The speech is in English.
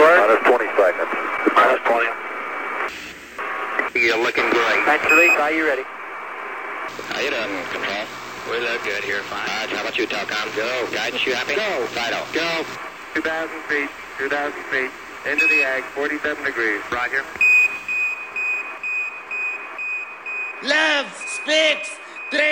score? Minus 20 seconds. Minus 20. You're looking great. Thanks, release. Are you ready? How you doing, Control? We look good here, fine. How about you, Telcom? Go. Guidance, you happy? Go. Fido. Go. 2,000 feet, 2,000 feet, into the ag, 47 degrees. Roger. Love speaks